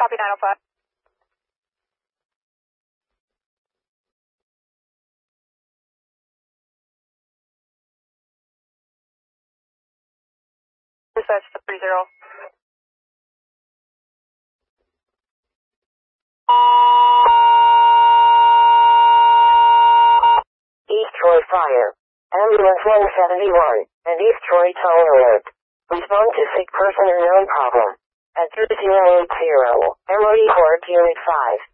Copy 905. Dispatch to 30. East Troy Fire. Ambulance 171 and East Troy Tower Alert. Respond to sick person or known problem. At 3080 MOD Port Unit 5.